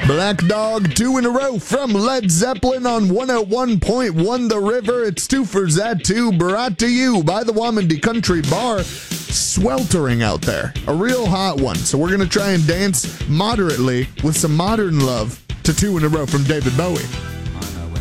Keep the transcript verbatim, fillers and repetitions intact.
Black Dog, two in a row from Led Zeppelin on one oh one point one The River. It's two for that two, brought to you by the Wamandi Country Bar. Sweltering out there, a real hot one. So we're going to try and dance moderately with some modern love to two in a row from David Bowie.